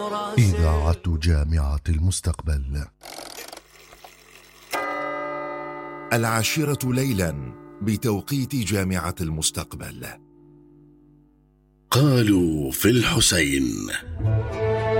إذاعة جامعة المستقبل. 10 ليلا بتوقيت جامعة المستقبل. قالوا في الحسين.